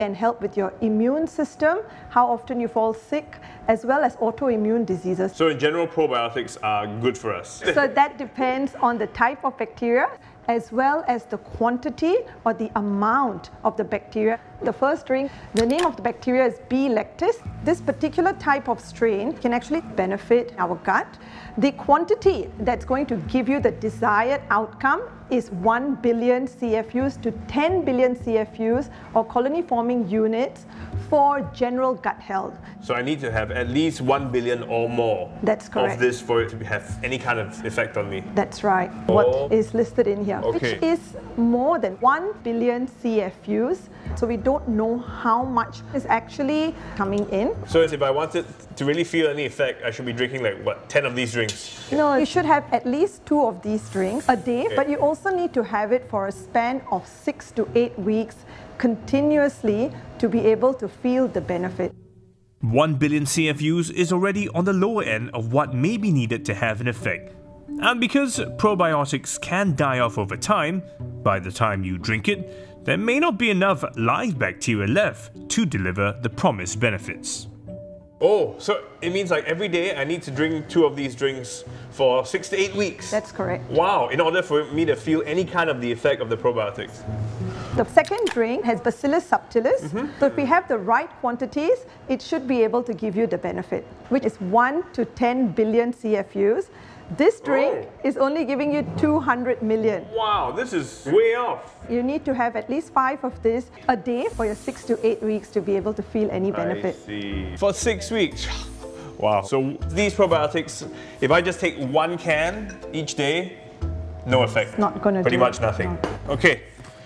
and help with your immune system, how often you fall sick, as well as autoimmune diseases. So in general, probiotics are good for us. So that depends on the type of bacteria as well as the quantity or the amount of the bacteria. The first strain, the name of the bacteria is B. lactis. This particular type of strain can actually benefit our gut. The quantity that's going to give you the desired outcome is 1 billion CFUs to 10 billion CFUs or colony forming units for general gut health. So I need to have at least 1 billion or more That's correct. of this for it to have any kind of effect on me. That's right. What is listed in here, Okay. which is more than 1 billion CFUs. So we don't know how much is actually coming in. So if I wanted to really feel any effect, I should be drinking like, what, 10 of these drinks? No, you should have at least 2 of these drinks a day, but you also need to have it for a span of 6 to 8 weeks continuously to be able to feel the benefit. 1 billion CFUs is already on the lower end of what may be needed to have an effect. And because probiotics can die off over time, by the time you drink it, there may not be enough live bacteria left to deliver the promised benefits. Oh, so it means like every day I need to drink 2 of these drinks for 6 to 8 weeks? That's correct. Wow, in order for me to feel any kind of the effect of the probiotics. The second drink has Bacillus subtilis. So if we have the right quantities, it should be able to give you the benefit, which is 1 to 10 billion CFUs. This drink is only giving you 200 million. Wow, this is way off. You need to have at least 5 of this a day for your 6 to 8 weeks to be able to feel any benefit. I see. For 6 weeks. Wow. So these probiotics, if I just take 1 can each day, no effect. Not going to Pretty do much it. nothing. No. Okay.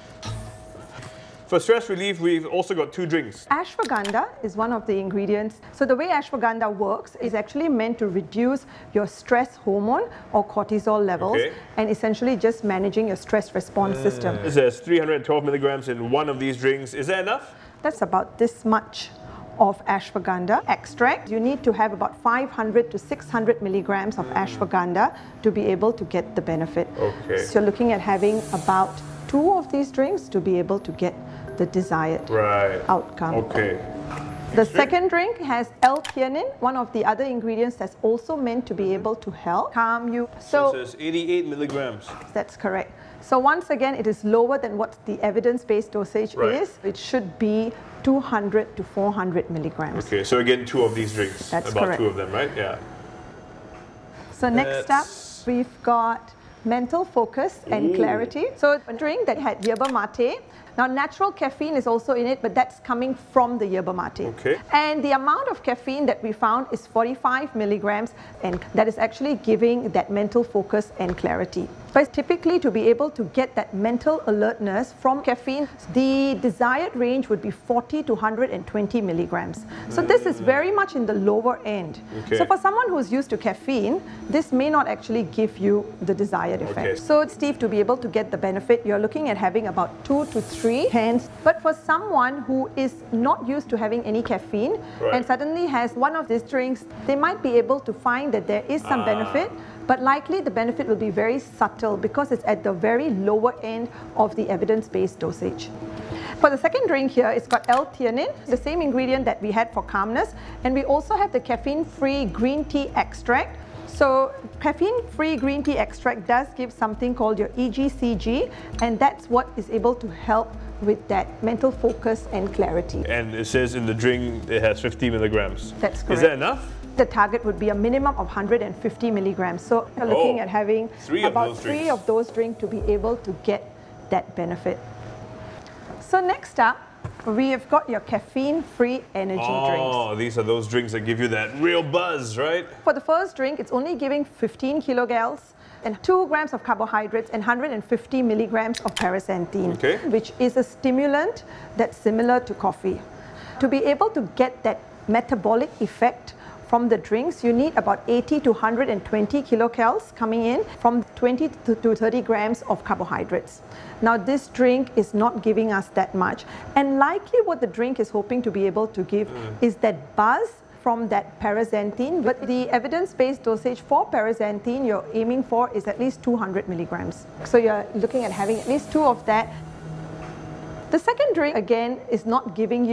For stress relief, we've also got 2 drinks. Ashwagandha is one of the ingredients. So the way ashwagandha works is actually meant to reduce your stress hormone or cortisol levels and essentially just managing your stress response system. It says 312 milligrams in 1 of these drinks. Is that enough? That's about this much of ashwagandha extract. You need to have about 500 to 600 milligrams of ashwagandha to be able to get the benefit. Okay. So you're looking at having about 2 of these drinks to be able to get the desired outcome. Okay. The second drink has L-theanine, one of the other ingredients that's also meant to be able to help calm you. So it says 88 milligrams. That's correct. So once again, it is lower than what the evidence-based dosage is. It should be 200 to 400 milligrams. Okay, so again, 2 of these drinks. That's about correct. 2 of them, right? Yeah. So next up, we've got mental focus and clarity. So a drink that had yerba mate. Now, natural caffeine is also in it, but that's coming from the yerba mate. Okay. And the amount of caffeine that we found is 45 milligrams, and that is actually giving that mental focus and clarity. But typically, to be able to get that mental alertness from caffeine, the desired range would be 40 to 120 milligrams. So this is very much in the lower end. Okay. So for someone who's used to caffeine, this may not actually give you the desired effect. So Steve, to be able to get the benefit, you're looking at having about 2 to 3 cans. But for someone who is not used to having any caffeine and suddenly has one of these drinks, they might be able to find that there is some benefit, but likely the benefit will be very subtle because it's at the very lower end of the evidence-based dosage. For the second drink here, it's got L-theanine, the same ingredient that we had for calmness, and we also have the caffeine-free green tea extract. So caffeine-free green tea extract does give something called your EGCG, and that's what is able to help with that mental focus and clarity. And it says in the drink it has 50 milligrams. That's correct. Is that enough? The target would be a minimum of 150 milligrams. So you're looking at having about 3 of those drinks to be able to get that benefit. So next up, we have got your caffeine-free energy drinks. Oh, these are those drinks that give you that real buzz, right? For the first drink, it's only giving 15 kilocalories and 2 grams of carbohydrates and 150 milligrams of paraxanthine, which is a stimulant that's similar to coffee. To be able to get that metabolic effect from the drinks, you need about 80 to 120 kilocalories coming in from 20 to 30 grams of carbohydrates. Now, this drink is not giving us that much. And likely what the drink is hoping to be able to give is that buzz from that paraxanthine. But the evidence-based dosage for paraxanthine you're aiming for is at least 200 milligrams. So you're looking at having at least 2 of that. The second drink, again, is not giving you